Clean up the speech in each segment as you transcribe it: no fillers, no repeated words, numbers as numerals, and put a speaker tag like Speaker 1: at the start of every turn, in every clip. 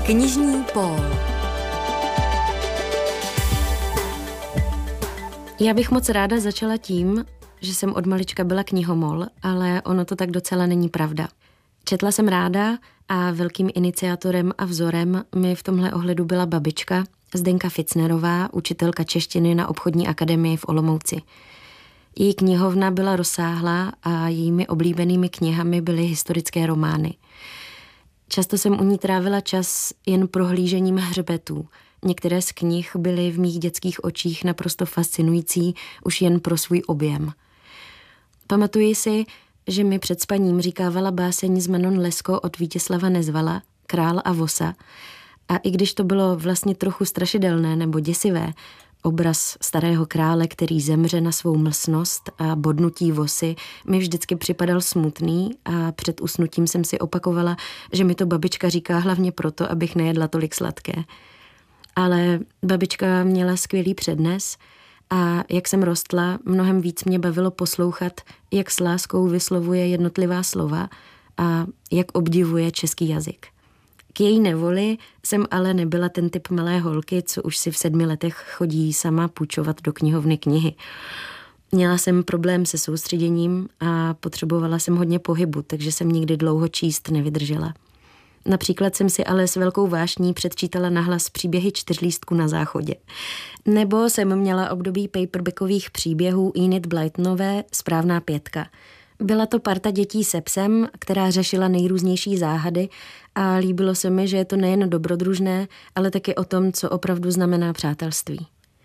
Speaker 1: Knižní pól.
Speaker 2: Já bych moc ráda začala tím, že jsem od malička byla knihomol, ale ono to tak docela není pravda. Četla jsem ráda a velkým iniciátorem a vzorem mi v tomhle ohledu byla babička Zdenka Fitznerová, učitelka češtiny na obchodní akademii v Olomouci. Její knihovna byla rozsáhlá a jejími oblíbenými knihami byly historické romány. Často jsem u ní trávila čas jen prohlížením hřbetů. Některé z knih byly v mých dětských očích naprosto fascinující už jen pro svůj objem. Pamatuji si, že mi před spaním říkávala báseň z Manon Lescaut od Vítězslava Nezvala, Král a vosa. A i když to bylo vlastně trochu strašidelné nebo děsivé, obraz starého krále, který zemře na svou mlsnost a bodnutí vosy, mi vždycky připadal smutný a před usnutím jsem si opakovala, že mi to babička říká hlavně proto, abych nejedla tolik sladké. Ale babička měla skvělý přednes a jak jsem rostla, mnohem víc mě bavilo poslouchat, jak s láskou vyslovuje jednotlivá slova a jak obdivuje český jazyk. K její nevoli jsem ale nebyla ten typ malé holky, co už si v 7 letech chodí sama půjčovat do knihovny knihy. Měla jsem problém se soustředěním a potřebovala jsem hodně pohybu, takže jsem nikdy dlouho číst nevydržela. Například jsem si ale s velkou vášní předčítala nahlas příběhy 4lístků na záchodě. Nebo jsem měla období paperbackových příběhů Enid Blytonové Správná pětka. Byla to parta dětí se psem, která řešila nejrůznější záhady a líbilo se mi, že je to nejen dobrodružné, ale taky o tom, co opravdu znamená přátelství.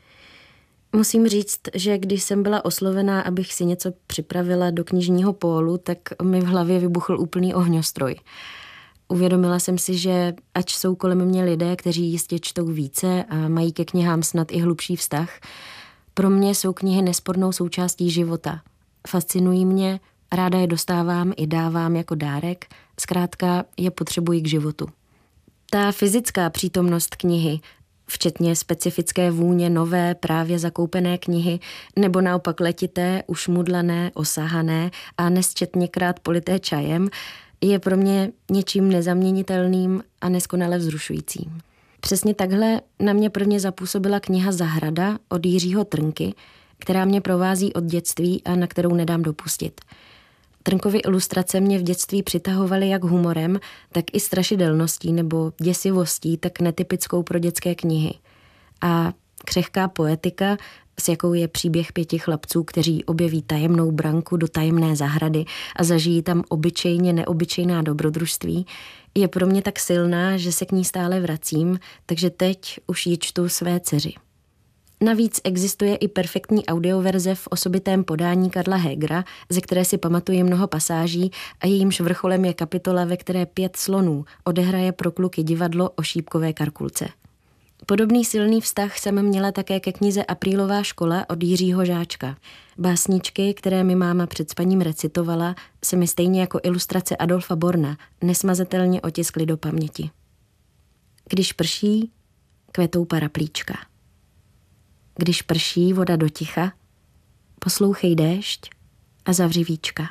Speaker 2: Musím říct, že když jsem byla oslovená, abych si něco připravila do knižního pólu, tak mi v hlavě vybuchl úplný ohňostroj. Uvědomila jsem si, že ač jsou kolem mě lidé, kteří jistě čtou více a mají ke knihám snad i hlubší vztah, pro mě jsou knihy nespornou součástí života. Fascinují mě, ráda je dostávám i dávám jako dárek, zkrátka je potřebuji k životu. Ta fyzická přítomnost knihy, včetně specifické vůně nové, právě zakoupené knihy, nebo naopak letité, ušmudlané, osahané a nesčetněkrát polité čajem, je pro mě něčím nezaměnitelným a neskonale vzrušujícím. Přesně takhle na mě prvně zapůsobila kniha Zahrada od Jiřího Trnky, která mě provází od dětství a na kterou nedám dopustit. Trnkovy ilustrace mě v dětství přitahovaly jak humorem, tak i strašidelností nebo děsivostí, tak netypickou pro dětské knihy. A křehká poetika, s jakou je příběh 5 chlapců, kteří objeví tajemnou branku do tajemné zahrady a zažijí tam obyčejně neobyčejná dobrodružství, je pro mě tak silná, že se k ní stále vracím, takže teď už ji čtu své dceři. Navíc existuje i perfektní audioverze v osobitém podání Karla Hegera, ze které si pamatuji mnoho pasáží a jejímž vrcholem je kapitola, ve které 5 slonů odehraje pro kluky divadlo o šípkové karkulce. Podobný silný vztah jsem měla také ke knize Aprílová škola od Jiřího Žáčka. Básničky, které mi máma před spaním recitovala, se mi stejně jako ilustrace Adolfa Borna nesmazatelně otiskly do paměti. Když prší, kvetou paraplíčka. Když prší voda do ticha, poslouchej déšť a zavři víčka.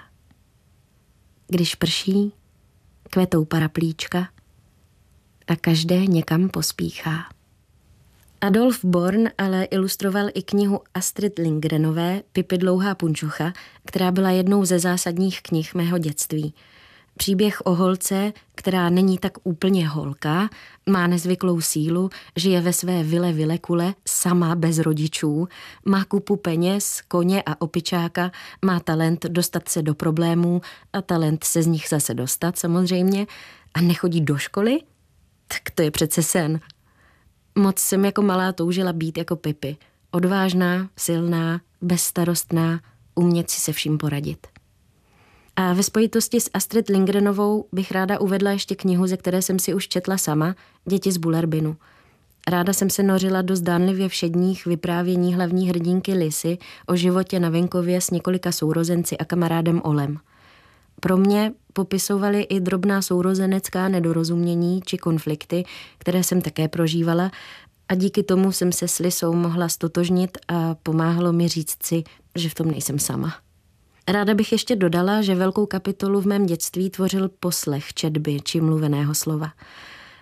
Speaker 2: Když prší, kvetou paraplíčka a každé někam pospíchá. Adolf Born ale ilustroval i knihu Astrid Lindgrenové Pippi dlouhá punčucha, která byla jednou ze zásadních knih mého dětství. Příběh o holce, která není tak úplně holka, má nezvyklou sílu, žije ve své vile Vilekule, sama bez rodičů, má kupu peněz, koně a opičáka, má talent dostat se do problémů a talent se z nich zase dostat samozřejmě a nechodí do školy? Tak to je přece sen. Moc jsem jako malá toužila být jako Pippi. Odvážná, silná, bezstarostná, umět si se vším poradit. A ve spojitosti s Astrid Lindgrenovou bych ráda uvedla ještě knihu, ze které jsem si už četla sama, Děti z Bullerbinu. Ráda jsem se nořila do zdánlivě všedních vyprávění hlavní hrdinky Lisy o životě na venkově s několika sourozenci a kamarádem Olem. Pro mě popisovali i drobná sourozenecká nedorozumění či konflikty, které jsem také prožívala a díky tomu jsem se s Lisou mohla stotožnit a pomáhalo mi říct si, že v tom nejsem sama. Ráda bych ještě dodala, že velkou kapitolu v mém dětství tvořil poslech četby či mluveného slova.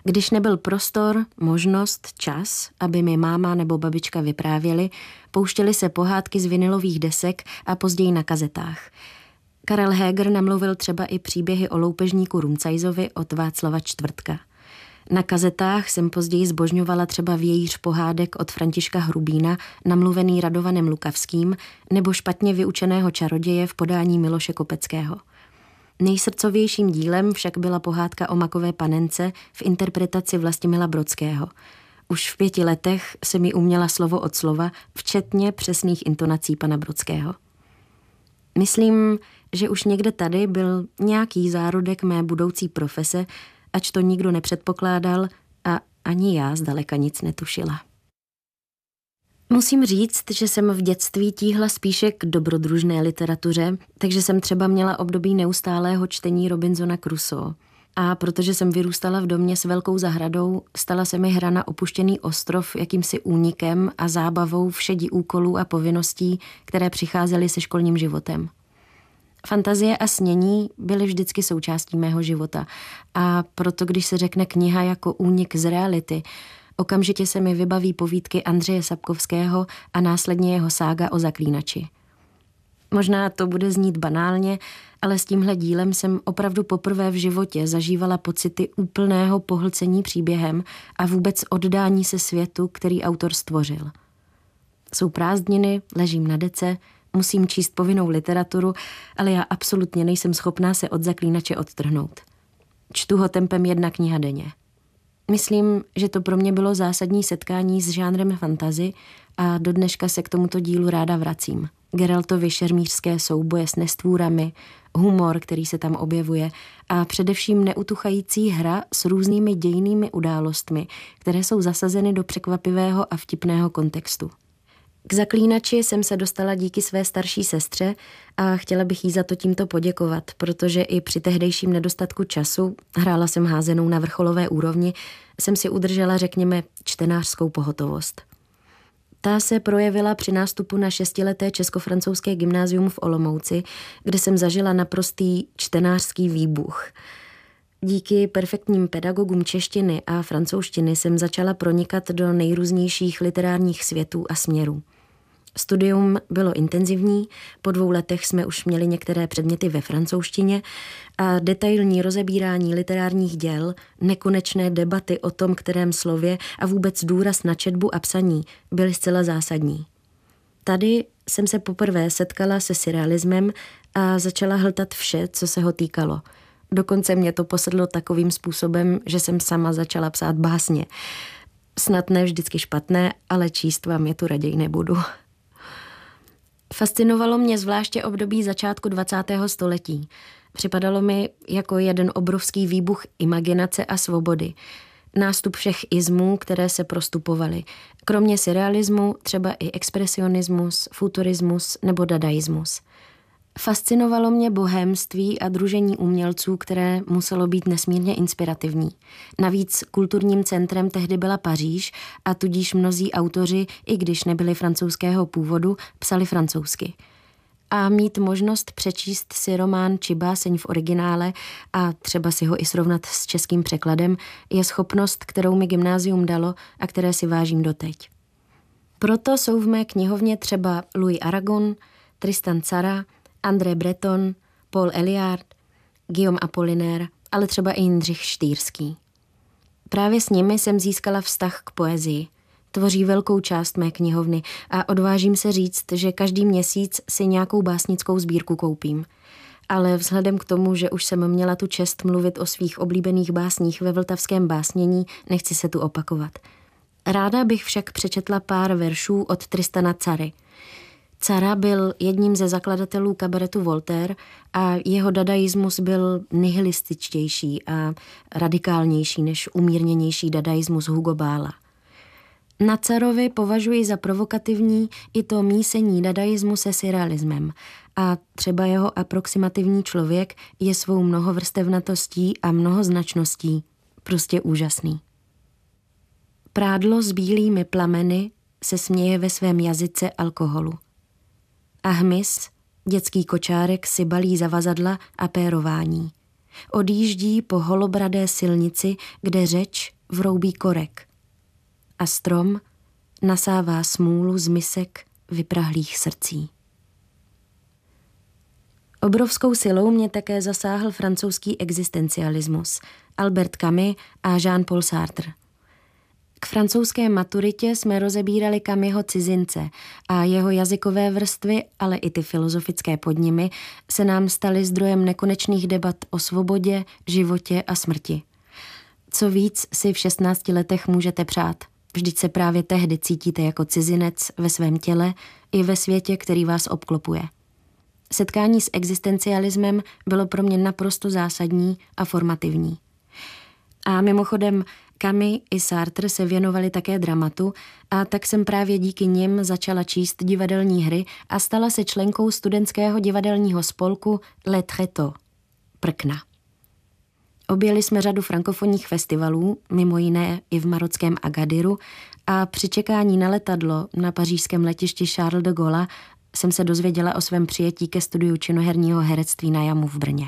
Speaker 2: Když nebyl prostor, možnost, čas, aby mi máma nebo babička vyprávěli, pouštěly se pohádky z vinylových desek a později na kazetách. Karel Heger namluvil třeba i příběhy o loupežníku Rumcajzovi od Václava Čtvrtka. Na kazetách jsem později zbožňovala třeba vějíř pohádek od Františka Hrubína, namluvený Radovanem Lukavským, nebo špatně vyučeného čaroděje v podání Miloše Kopeckého. Nejsrdcovějším dílem však byla pohádka o makové panence v interpretaci Vlastimila Brodského. Už v 5 letech se mi uměla slovo od slova, včetně přesných intonací pana Brodského. Myslím, že už někde tady byl nějaký zárodek mé budoucí profese, ač to nikdo nepředpokládal a ani já zdaleka nic netušila. Musím říct, že jsem v dětství tíhla spíše k dobrodružné literatuře, takže jsem třeba měla období neustálého čtení Robinsona Crusoe. A protože jsem vyrůstala v domě s velkou zahradou, stala se mi hra na opuštěný ostrov jakýmsi únikem a zábavou všedí úkolů a povinností, které přicházely se školním životem. Fantazie a snění byly vždycky součástí mého života a proto, když se řekne kniha jako únik z reality, okamžitě se mi vybaví povídky Andřeje Sapkovského a následně jeho sága o Zaklínači. Možná to bude znít banálně, ale s tímhle dílem jsem opravdu poprvé v životě zažívala pocity úplného pohlcení příběhem a vůbec oddání se světu, který autor stvořil. Jsou prázdniny, ležím na dece, musím číst povinnou literaturu, ale já absolutně nejsem schopná se od Zaklínače odtrhnout. Čtu ho tempem 1 kniha denně. Myslím, že to pro mě bylo zásadní setkání s žánrem fantasy a do dneška se k tomuto dílu ráda vracím. Geraltovy šermířské souboje s nestvůrami, humor, který se tam objevuje a především neutuchající hra s různými dějnými událostmi, které jsou zasazeny do překvapivého a vtipného kontextu. K Zaklínači jsem se dostala díky své starší sestře a chtěla bych jí za to tímto poděkovat, protože i při tehdejším nedostatku času, hrála jsem házenou na vrcholové úrovni, jsem si udržela, řekněme, čtenářskou pohotovost. Ta se projevila při nástupu na 6leté česko-francouzské gymnázium v Olomouci, kde jsem zažila naprostý čtenářský výbuch. Díky perfektním pedagogům češtiny a francouzštiny jsem začala pronikat do nejrůznějších literárních světů a směrů. Studium bylo intenzivní, po 2 letech jsme už měli některé předměty ve francouzštině a detailní rozebírání literárních děl, nekonečné debaty o tom, kterém slově a vůbec důraz na četbu a psaní byly zcela zásadní. Tady jsem se poprvé setkala se surrealismem a začala hltat vše, co se ho týkalo. Dokonce mě to posedlo takovým způsobem, že jsem sama začala psát básně. Snad ne vždycky špatné, ale číst vám je tu raději nebudu. Fascinovalo mě zvláště období začátku 20. století. Připadalo mi jako jeden obrovský výbuch imaginace a svobody. Nástup všech izmů, které se prostupovaly. Kromě surrealismu třeba i expresionismus, futurismus nebo dadaismus. Fascinovalo mě bohémství a družení umělců, které muselo být nesmírně inspirativní. Navíc kulturním centrem tehdy byla Paříž a tudíž mnozí autoři, i když nebyli francouzského původu, psali francouzsky. A mít možnost přečíst si román či báseň v originále a třeba si ho i srovnat s českým překladem je schopnost, kterou mi gymnázium dalo a které si vážím doteď. Proto jsou v mé knihovně třeba Louis Aragon, Tristan Tzara, André Breton, Paul Eluard, Guillaume Apollinaire, ale třeba i Jindřich Štýrský. Právě s nimi jsem získala vztah k poezii. Tvoří velkou část mé knihovny a odvážím se říct, že každý měsíc si nějakou básnickou sbírku koupím. Ale vzhledem k tomu, že už jsem měla tu čest mluvit o svých oblíbených básních ve vltavském básnění, nechci se tu opakovat. Ráda bych však přečetla pár veršů od Tristana Tzary. Tzara byl jedním ze zakladatelů kabaretu Voltaire a jeho dadaismus byl nihilističtější a radikálnější než umírněnější dadaismus Hugo Balla. Na Tzarovi považuji za provokativní i to mísení dadaismu se surrealismem a třeba jeho aproximativní člověk je svou mnohovrstevnatostí a mnohoznačností prostě úžasný. Prádlo s bílými plameny se směje ve svém jazyce alkoholu. A hmyz, dětský kočárek, si balí zavazadla a pérování. Odjíždí po holobradé silnici, kde řeč vroubí korek. A strom nasává smůlu z misek vyprahlých srdcí. Obrovskou silou mě také zasáhl francouzský existencialismus, Albert Camus a Jean-Paul Sartre. K francouzské maturitě jsme rozebírali Camusho Cizince a jeho jazykové vrstvy, ale i ty filozofické podněmy se nám staly zdrojem nekonečných debat o svobodě, životě a smrti. Co víc si v 16 letech můžete přát? Vždyť se právě tehdy cítíte jako cizinec ve svém těle i ve světě, který vás obklopuje. Setkání s existencialismem bylo pro mě naprosto zásadní a formativní. A mimochodem Camus i Sartre se věnovali také dramatu a tak jsem právě díky nim začala číst divadelní hry a stala se členkou studentského divadelního spolku Le Tréteau, Prkna. Objeli jsme řadu frankofonních festivalů, mimo jiné i v marockém Agadiru, a při čekání na letadlo na pařížském letišti Charles de Gaulle jsem se dozvěděla o svém přijetí ke studiu činoherního herectví na JAMU v Brně.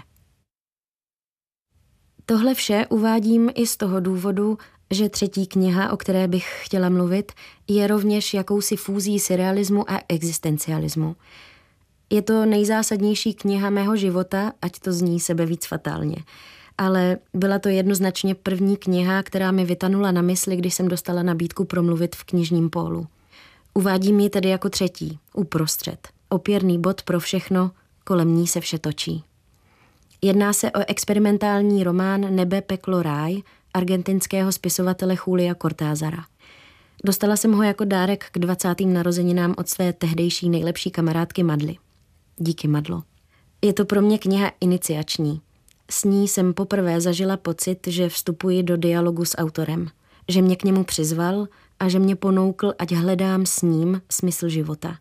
Speaker 2: Tohle vše uvádím i z toho důvodu, že třetí kniha, o které bych chtěla mluvit, je rovněž jakousi fúzí surrealismu a existencialismu. Je to nejzásadnější kniha mého života, ať to zní sebevíc fatálně. Ale byla to jednoznačně první kniha, která mi vytanula na mysli, když jsem dostala nabídku promluvit v knižním pólu. Uvádím ji tedy jako třetí, uprostřed. Opěrný bod pro všechno, kolem ní se vše točí. Jedná se o experimentální román Nebe, peklo, ráj argentinského spisovatele Julia Cortázara. Dostala jsem ho jako dárek k 20. narozeninám od své tehdejší nejlepší kamarádky Madly. Díky, Madlo. Je to pro mě kniha iniciační. S ní jsem poprvé zažila pocit, že vstupuji do dialogu s autorem, že mě k němu přizval a že mě ponoukl, ať hledám s ním smysl života.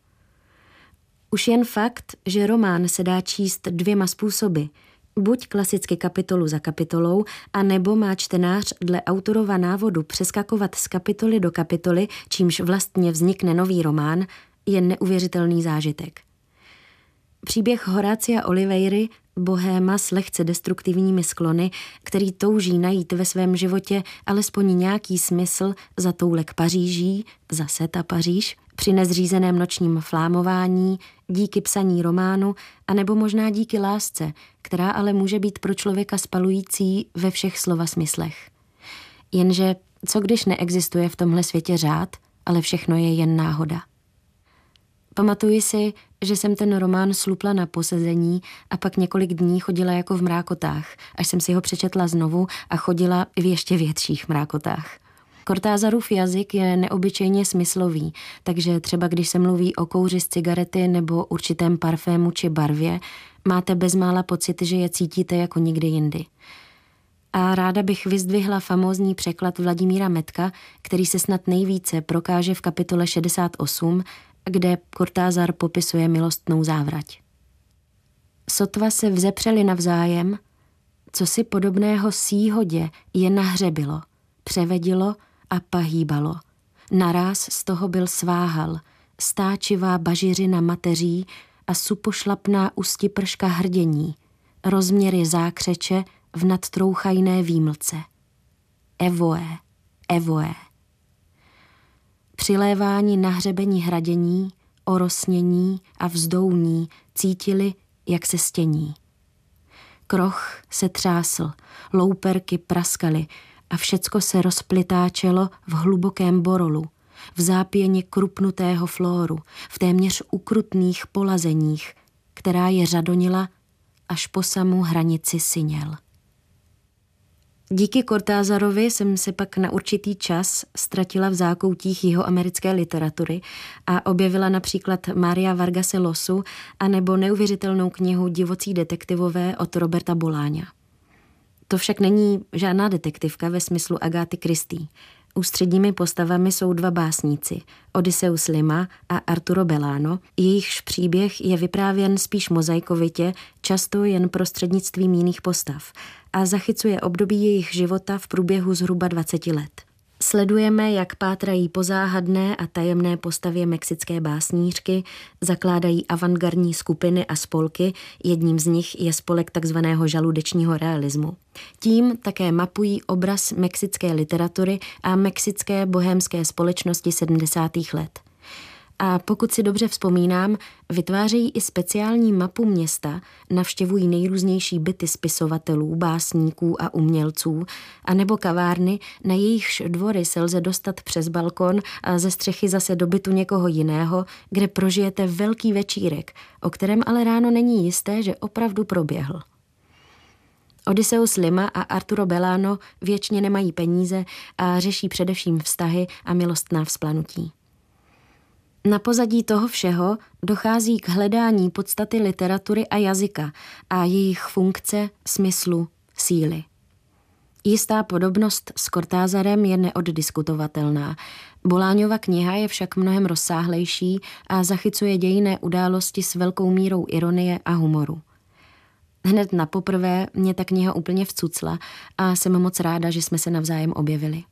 Speaker 2: Už jen fakt, že román se dá číst dvěma způsoby, buď klasicky kapitolu za kapitolou, a nebo má čtenář dle autorova návodu přeskakovat z kapitoly do kapitoly, čímž vlastně vznikne nový román, je neuvěřitelný zážitek. Příběh Horácia Oliveiry, bohéma s lehce destruktivními sklony, který touží najít ve svém životě alespoň nějaký smysl za toulek Paříží, zase ta Paříž, při nezřízeném nočním flámování, díky psaní románu, anebo možná díky lásce, která ale může být pro člověka spalující ve všech slova smyslech. Jenže co když neexistuje v tomhle světě řád, ale všechno je jen náhoda. Pamatuji si, že jsem ten román slupla na posezení a pak několik dní chodila jako v mrákotách, až jsem si ho přečetla znovu a chodila v ještě větších mrákotách. Cortázarův jazyk je neobyčejně smyslový, takže třeba když se mluví o kouři z cigarety nebo určitém parfému či barvě, máte bezmála pocit, že je cítíte jako nikdy jindy. A ráda bych vyzdvihla famózní překlad Vladimíra Metka, který se snad nejvíce prokáže v kapitole 68, kde Cortázar popisuje milostnou závrať. Sotva se vzepřeli navzájem, co si podobného síhodě je nahřebilo, převedilo a pahýbalo. Naráz z toho byl sváhal, stáčivá bažiřina mateří a supošlapná ústiprška hrdění, rozměry zákřeče v nadtrouchajné výmlce. Evoé, evoé. Přilévání nahřebení hradění, orosnění a vzdouní cítili, jak se stění. Kroch se třásl, louperky praskaly a všecko se rozplitáčelo v hlubokém borolu, v zápěně krupnutého flóru, v téměř ukrutných polazeních, která je řadonila až po samou hranici syněl. Díky Cortázarovi jsem se pak na určitý čas ztratila v zákoutích jihoamerické literatury a objevila například Maria Vargase Llosu anebo neuvěřitelnou knihu Divocí detektivové od Roberta Boláňa. To však není žádná detektivka ve smyslu Agáty Christie. Ústředními postavami jsou dva básníci, Odysseus Lima a Arturo Belano, jejichž příběh je vyprávěn spíš mozaikovitě, často jen prostřednictvím jiných postav a zachycuje období jejich života v průběhu zhruba 20 let. Sledujeme, jak pátrají po záhadné a tajemné postavě mexické básnířky, zakládají avantgardní skupiny a spolky, jedním z nich je spolek takzvaného žaludečního realismu. Tím také mapují obraz mexické literatury a mexické bohémské společnosti 70. let. A pokud si dobře vzpomínám, vytvářejí i speciální mapu města, navštěvují nejrůznější byty spisovatelů, básníků a umělců, anebo kavárny, na jejichž dvory se lze dostat přes balkon a ze střechy zase do bytu někoho jiného, kde prožijete velký večírek, o kterém ale ráno není jisté, že opravdu proběhl. Odysseus Lima a Arturo Belano věčně nemají peníze a řeší především vztahy a milostná vzplanutí. Na pozadí toho všeho dochází k hledání podstaty literatury a jazyka a jejich funkce, smyslu, síly. Jistá podobnost s Cortázarem je neoddiskutovatelná. Bolañova kniha je však mnohem rozsáhlejší a zachycuje dějinné události s velkou mírou ironie a humoru. Hned na poprvé mě ta kniha úplně vcucla a jsem moc ráda, že jsme se navzájem objevili.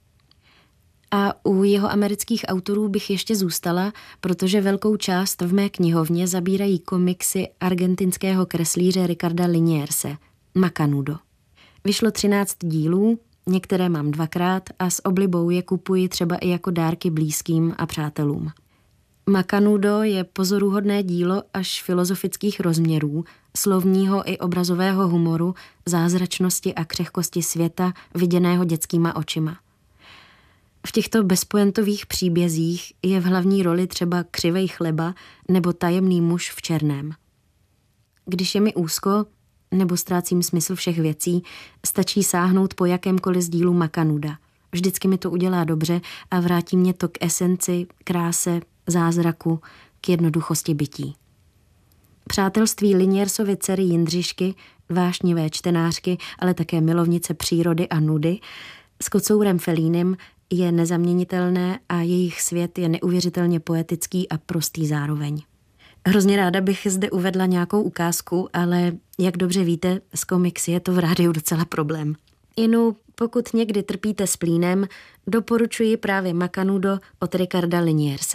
Speaker 2: A u jeho amerických autorů bych ještě zůstala, protože velkou část v mé knihovně zabírají komiksy argentinského kreslíře Ricarda Linierse, Macanudo. Vyšlo 13 dílů, některé mám 2krát a s oblibou je kupuji třeba i jako dárky blízkým a přátelům. Macanudo je pozoruhodné dílo až filozofických rozměrů, slovního i obrazového humoru, zázračnosti a křehkosti světa, viděného dětskýma očima. V těchto bezpojentových příbězích je v hlavní roli třeba Křivej chleba nebo Tajemný muž v černém. Když je mi úzko nebo ztrácím smysl všech věcí, stačí sáhnout po jakémkoliv z dílu Macanuda. Vždycky mi to udělá dobře a vrátí mě to k esenci, kráse, zázraku, k jednoduchosti bytí. Přátelství Liniersovy dcery Jindřišky, vášnivé čtenářky, ale také milovnice přírody a nudy, s kocourem Felínem je nezaměnitelné a jejich svět je neuvěřitelně poetický a prostý zároveň. Hrozně ráda bych zde uvedla nějakou ukázku, ale jak dobře víte, s komiksy je to v rádiu docela problém. Inu, pokud někdy trpíte splínem, doporučuji právě Macanudo od Ricarda Linierse.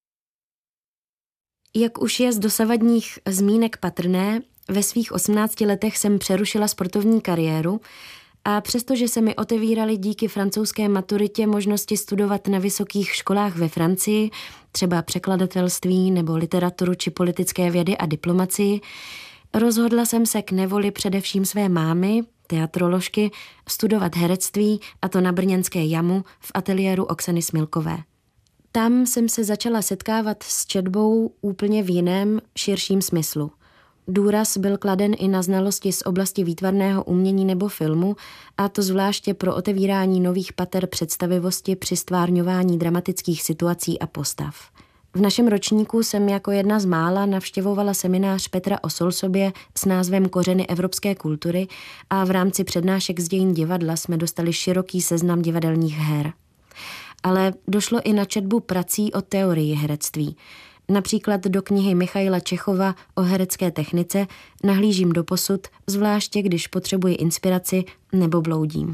Speaker 2: Jak už je z dosavadních zmínek patrné, ve svých 18 letech jsem přerušila sportovní kariéru a přestože se mi otevíraly díky francouzské maturitě možnosti studovat na vysokých školách ve Francii, třeba překladatelství nebo literaturu či politické vědy a diplomacii, rozhodla jsem se k nevoli především své mámy, teatroložky, studovat herectví, a to na brněnské JAMu v ateliéru Oksany Smilkové. Tam jsem se začala setkávat s četbou úplně v jiném, širším smyslu. Důraz byl kladen i na znalosti z oblasti výtvarného umění nebo filmu, a to zvláště pro otevírání nových pater představivosti při stvárňování dramatických situací a postav. V našem ročníku jsem jako jedna z mála navštěvovala seminář Petra Osolsobě s názvem Kořeny evropské kultury a v rámci přednášek z dějin divadla jsme dostali široký seznam divadelních her. Ale došlo i na četbu prací o teorii herectví. Například do knihy Michaila Čechova o herecké technice nahlížím doposud, zvláště když potřebuji inspiraci nebo bloudím.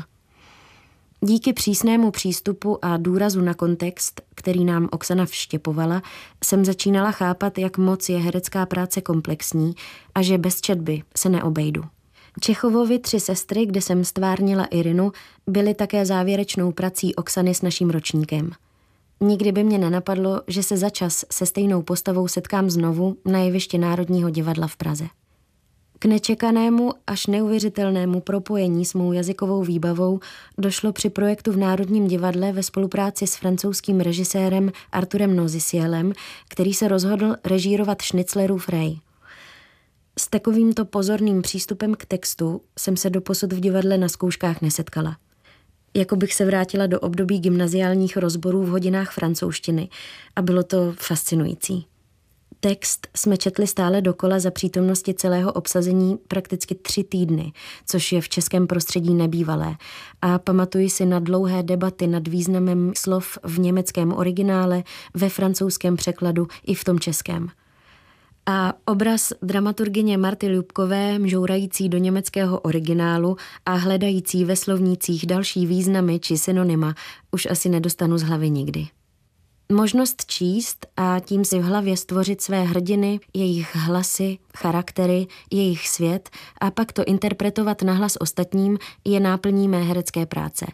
Speaker 2: Díky přísnému přístupu a důrazu na kontext, který nám Oksana vštěpovala, jsem začínala chápat, jak moc je herecká práce komplexní a že bez četby se neobejdu. Čechovovi 3 sestry, kde jsem stvárnila Irinu, byly také závěrečnou prací Oksany s naším ročníkem. Nikdy by mě nenapadlo, že se za čas se stejnou postavou setkám znovu na jevišti Národního divadla v Praze. K nečekanému až neuvěřitelnému propojení s mou jazykovou výbavou došlo při projektu v Národním divadle ve spolupráci s francouzským režisérem Arturem Nozisielem, který se rozhodl režírovat Schnitzlerův Rej. S takovýmto pozorným přístupem k textu jsem se doposud v divadle na zkouškách nesetkala. Jako bych se vrátila do období gymnaziálních rozborů v hodinách francouzštiny a bylo to fascinující. Text jsme četli stále dokola za přítomnosti celého obsazení prakticky 3 týdny, což je v českém prostředí nebývalé, a pamatuji si na dlouhé debaty nad významem slov v německém originále, ve francouzském překladu i v tom českém. A obraz dramaturgyně Marty Ljubkové, mžourající do německého originálu a hledající ve slovnících další významy či synonyma, už asi nedostanu z hlavy nikdy. Možnost číst a tím si v hlavě stvořit své hrdiny, jejich hlasy, charaktery, jejich svět a pak to interpretovat nahlas ostatním je náplní mé herecké práce.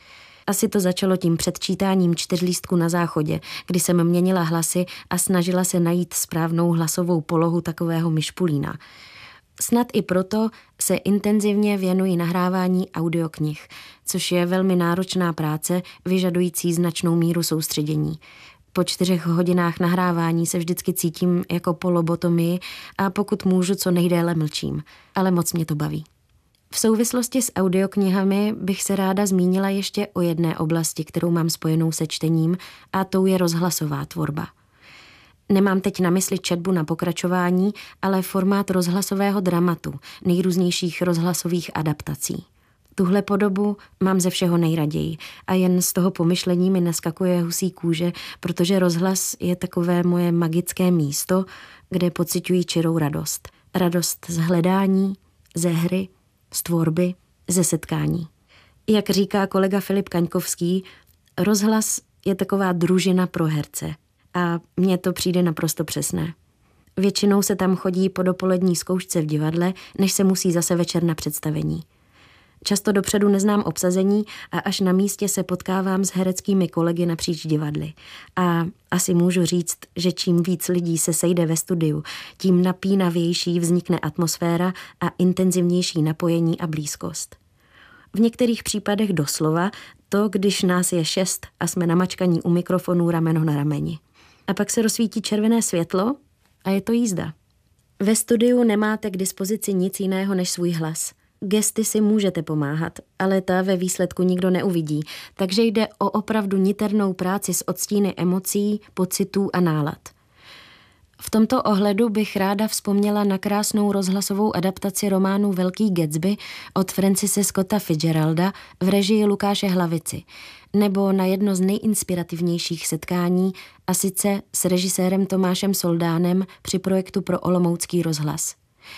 Speaker 2: Asi to začalo tím předčítáním 4 lístků na záchodě, kdy jsem měnila hlasy a snažila se najít správnou hlasovou polohu takového myšpulína. Snad i proto se intenzivně věnuji nahrávání audioknih, což je velmi náročná práce, vyžadující značnou míru soustředění. Po 4 hodinách nahrávání se vždycky cítím jako po lobotomii a pokud můžu, co nejdéle mlčím, ale moc mě to baví. V souvislosti s audioknihami bych se ráda zmínila ještě o jedné oblasti, kterou mám spojenou se čtením, a tou je rozhlasová tvorba. Nemám teď na mysli četbu na pokračování, ale formát rozhlasového dramatu, nejrůznějších rozhlasových adaptací. Tuhle podobu mám ze všeho nejraději a jen z toho pomyšlení mi naskakuje husí kůže, protože rozhlas je takové moje magické místo, kde pociťuji čirou radost. Radost z hledání, ze hry, z tvorby, ze setkání. Jak říká kolega Filip Kaňkovský, rozhlas je taková družina pro herce a mně to přijde naprosto přesné. Většinou se tam chodí po dopolední zkoušce v divadle, než se musí zase večer na představení. Často dopředu neznám obsazení a až na místě se potkávám s hereckými kolegy napříč divadly. A asi můžu říct, že čím víc lidí se sejde ve studiu, tím napínavější vznikne atmosféra a intenzivnější napojení a blízkost. V některých případech doslova to, když nás je 6 a jsme namačkaní u mikrofonu rameno na rameni. A pak se rozsvítí červené světlo a je to jízda. Ve studiu nemáte k dispozici nic jiného než svůj hlas. Gesty si můžete pomáhat, ale ta ve výsledku nikdo neuvidí, takže jde o opravdu niternou práci s odstíny emocí, pocitů a nálad. V tomto ohledu bych ráda vzpomněla na krásnou rozhlasovou adaptaci románu Velký Gatsby od Francise Scotta Fitzgeralda v režii Lukáše Hlavici, nebo na jedno z nejinspirativnějších setkání, a sice s režisérem Tomášem Soldánem při projektu pro Olomoucký rozhlas.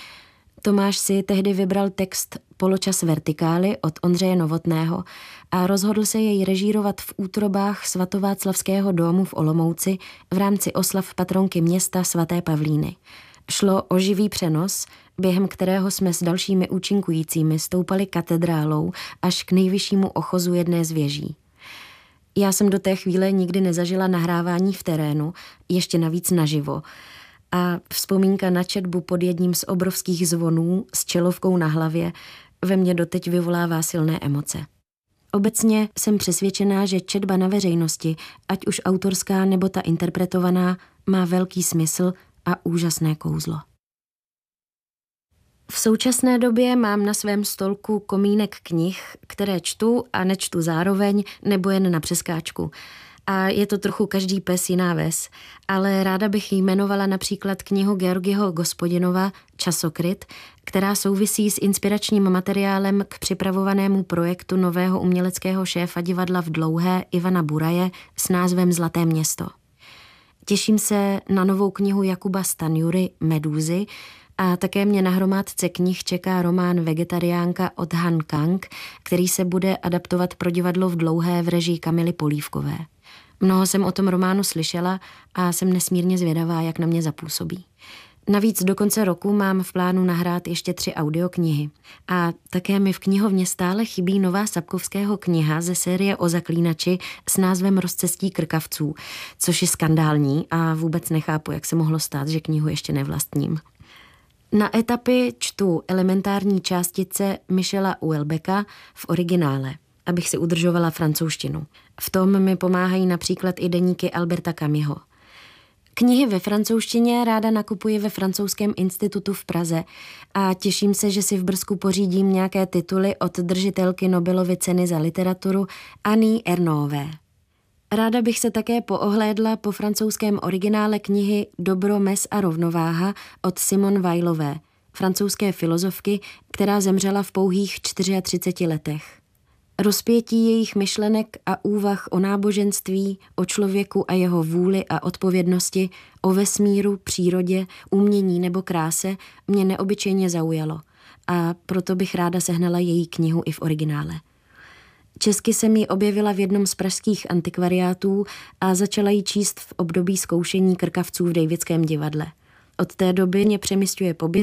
Speaker 2: Tomáš si tehdy vybral text Poločas vertikály od Ondřeje Novotného a rozhodl se jej režírovat v útrobách svatováclavského domu v Olomouci v rámci oslav patronky města svaté Pavlíny. Šlo o živý přenos, během kterého jsme s dalšími účinkujícími stoupali katedrálou až k nejvyššímu ochozu jedné z věží. Já jsem do té chvíle nikdy nezažila nahrávání v terénu, ještě navíc naživo, a vzpomínka na četbu pod jedním z obrovských zvonů s čelovkou na hlavě ve mně doteď vyvolává silné emoce. Obecně jsem přesvědčená, že četba na veřejnosti, ať už autorská nebo ta interpretovaná, má velký smysl a úžasné kouzlo. V současné době mám na svém stolku komínek knih, které čtu a nečtu zároveň nebo jen na přeskáčku. A je to trochu každý pes jiná ves, ale ráda bych jmenovala například knihu Georgiho Gospodinova Časokryt, která souvisí s inspiračním materiálem k připravovanému projektu nového uměleckého šéfa divadla v Dlouhé Ivana Buraje s názvem Zlaté město. Těším se na novou knihu Jakuba Stanjury Medúzy a také mě na hromádce knih čeká román Vegetariánka od Han Kang, který se bude adaptovat pro divadlo v Dlouhé v režii Kamily Polívkové. Mnoho jsem o tom románu slyšela a jsem nesmírně zvědavá, jak na mě zapůsobí. Navíc do konce roku mám v plánu nahrát ještě 3 audioknihy. A také mi v knihovně stále chybí nová Sapkovského kniha ze série o zaklínači s názvem Rozcestí krkavců, což je skandální a vůbec nechápu, jak se mohlo stát, že knihu ještě nevlastním. Na etapy čtu Elementární částice Michela Houellebecqa v originále, abych si udržovala francouzštinu. V tom mi pomáhají například i deníky Alberta Camusho. Knihy ve francouzštině ráda nakupuji ve Francouzském institutu v Praze a těším se, že si v brzku pořídím nějaké tituly od držitelky Nobelovy ceny za literaturu Annie Ernauxové. Ráda bych se také poohlédla po francouzském originále knihy Dobro, mes a rovnováha od Simone Weilové, francouzské filozofky, která zemřela v pouhých 34 letech. Rozpětí jejich myšlenek a úvah o náboženství, o člověku a jeho vůli a odpovědnosti, o vesmíru, přírodě, umění nebo kráse mě neobyčejně zaujalo a proto bych ráda sehnala její knihu i v originále. Česky jsem ji objevila v jednom z pražských antikvariátů a začala ji číst v období zkoušení krkavců v Davidském divadle. Od té doby mě přemisťuje po